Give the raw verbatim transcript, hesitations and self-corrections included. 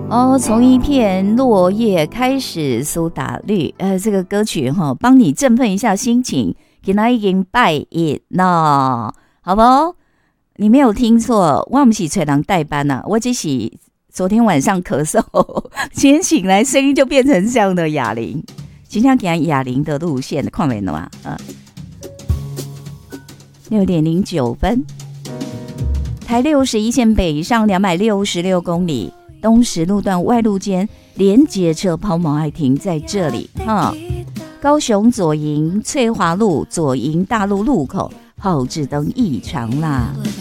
哦，从一片落叶开始，苏打绿，呃，这个歌曲哈、哦，帮你振奋一下心情。今天已经拜一了，好不好？你没有听错，我不是吹人代班啊，我只是昨天晚上咳嗽，今天醒来声音就变成这样的哑铃。今天给哑铃的路线，看没有啊？嗯，六点零九分，台六十一线北上两百六十六公里。东石路段外路间连接车抛锚还停在这里哈。高雄左营翠华路左营大路路口后置灯异常啦。